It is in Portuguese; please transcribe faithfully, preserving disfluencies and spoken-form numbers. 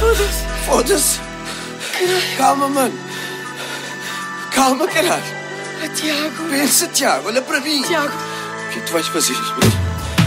Foda-se. Foda-se. Caralho. Calma, mano. Calma, caralho. É Tiago. Pensa, Tiago, olha para mim. Tiago. O que é que tu vais fazer?